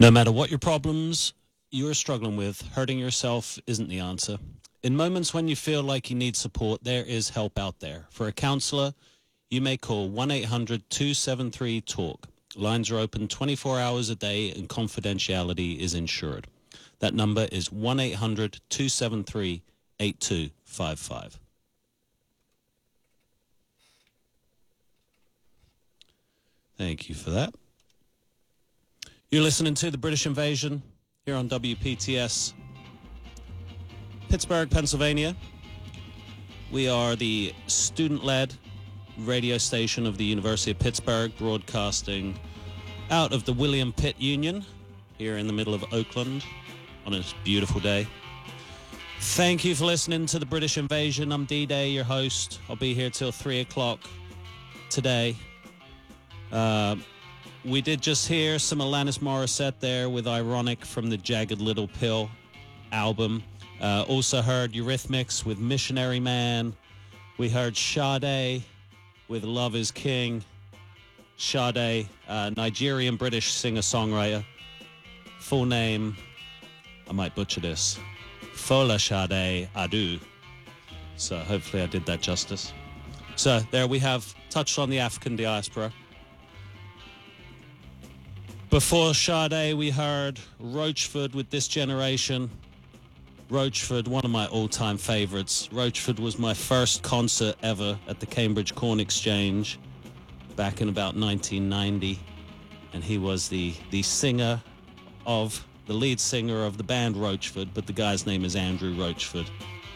No matter what your problems you are struggling with, hurting yourself isn't the answer. In moments when you feel like you need support, there is help out there. For a counselor, you may call 1-800-273-TALK. Lines are open 24 hours a day and confidentiality is ensured. That number is 1-800-273-8255. Thank you for that. You're listening to The British Invasion here on WPTS, Pittsburgh, Pennsylvania. We are the student-led radio station of the University of Pittsburgh, broadcasting out of the William Pitt Union here in the middle of Oakland on a beautiful day. Thank you for listening to The British Invasion. I'm D-Day, your host. I'll be here till 3 o'clock today. We did just hear some Alanis Morissette there with Ironic from the Jagged Little Pill album. Also heard Eurythmics with Missionary Man. We heard Sade with Love is King. Sade, Nigerian-British singer-songwriter. Full name, I might butcher this, Fola Sade Adu. So hopefully I did that justice. So there we have touched on the African diaspora. Before Sade, we heard Roachford with This Generation. Roachford, one of my all-time favorites. Roachford was my first concert ever at the Cambridge Corn Exchange back in about 1990. And he was the lead singer of the band Roachford, but the guy's name is Andrew Roachford.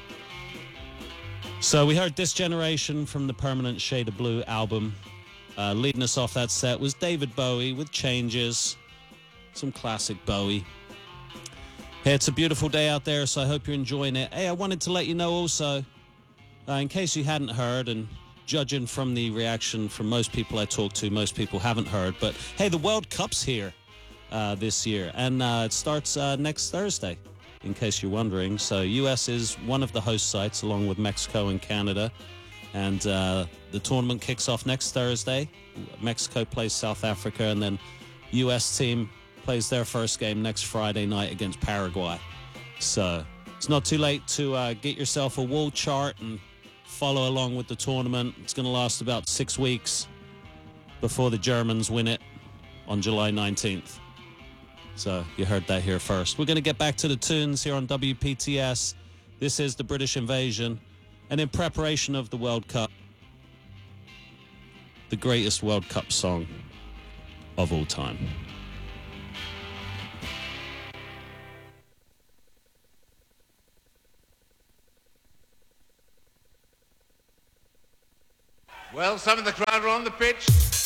So we heard This Generation from the Permanent Shade of Blue album. Leading us off that set was David Bowie with Changes, some classic Bowie. Hey, it's a beautiful day out there, so I hope you're enjoying it. Hey, I wanted to let you know also, in case you hadn't heard, and judging from the reaction from most people I talk to, most people haven't heard, but hey, the World Cup's here this year, and it starts next Thursday, in case you're wondering. So U.S. is one of the host sites, along with Mexico and Canada. And the tournament kicks off next Thursday. Mexico plays South Africa, and then U.S. team plays their first game next Friday night against Paraguay. So it's not too late to get yourself a wall chart and follow along with the tournament. It's going to last about 6 weeks before the Germans win it on July 19th. So you heard that here first. We're going to get back to the tunes here on WPTS. This is The British Invasion. And in preparation of the World Cup, the greatest World Cup song of all time. Well, some of the crowd are on the pitch.